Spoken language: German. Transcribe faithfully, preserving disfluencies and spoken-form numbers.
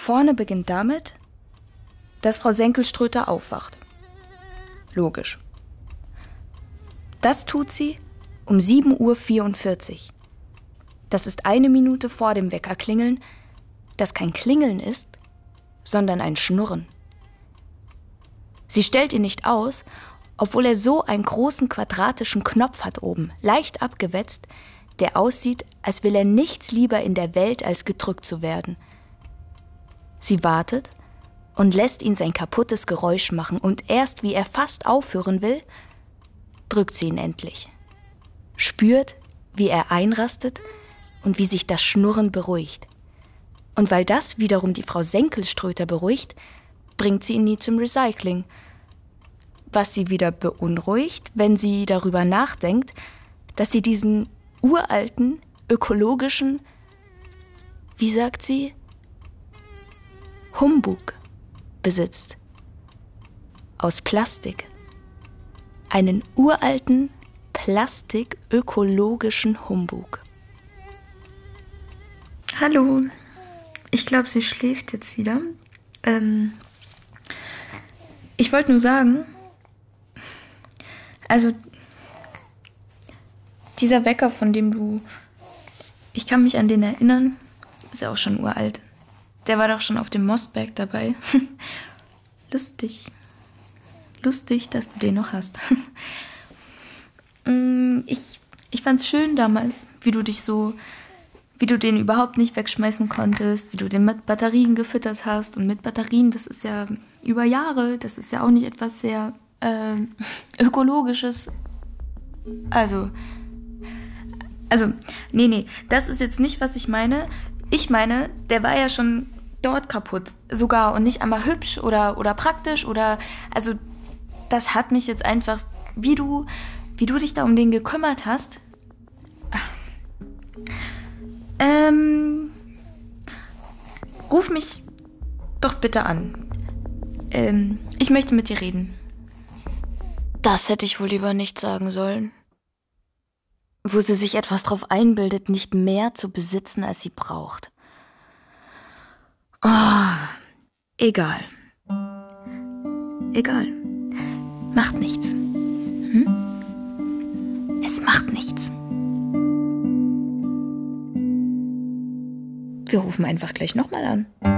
vorne beginnt damit, dass Frau Senkelströter aufwacht. Logisch. Das tut sie um sieben Uhr vierundvierzig. Das ist eine Minute vor dem Weckerklingeln, das kein Klingeln ist, sondern ein Schnurren. Sie stellt ihn nicht aus, obwohl er so einen großen quadratischen Knopf hat oben, leicht abgewetzt, der aussieht, als will er nichts lieber in der Welt, als gedrückt zu werden. Sie wartet und lässt ihn sein kaputtes Geräusch machen, und erst wie er fast aufhören will, drückt sie ihn endlich. Spürt, wie er einrastet und wie sich das Schnurren beruhigt. Und weil das wiederum die Frau Senkelströter beruhigt, bringt sie ihn nie zum Recycling. Was sie wieder beunruhigt, wenn sie darüber nachdenkt, dass sie diesen uralten, ökologischen, wie sagt sie, Humbug besitzt. Aus Plastik. Einen uralten, plastik-ökologischen Humbug. Hallo, ich glaube, sie schläft jetzt wieder. Ähm, ich wollte nur sagen, also dieser Wecker, von dem du, ich kann mich an den erinnern, ist ja auch schon uralt. Der war doch schon auf dem Mostberg dabei. Lustig. Lustig, dass du den noch hast. ich ich fand's schön damals, wie du dich so, wie du den überhaupt nicht wegschmeißen konntest, wie du den mit Batterien gefüttert hast. Und mit Batterien, das ist ja über Jahre, das ist ja auch nicht etwas sehr äh, Ökologisches. Also, also, nee, nee, das ist jetzt nicht, was ich meine. Ich meine, der war ja schon dort kaputt, sogar, und nicht einmal hübsch oder, oder praktisch oder, also, das hat mich jetzt einfach, wie du, wie du dich da um den gekümmert hast. Ähm, ruf mich doch bitte an. Ähm, ich möchte mit dir reden. Das hätte ich wohl lieber nicht sagen sollen. Wo sie sich etwas drauf einbildet, nicht mehr zu besitzen, als sie braucht. Oh, egal. Egal. Macht nichts. Hm? Es macht nichts. Wir rufen einfach gleich nochmal an.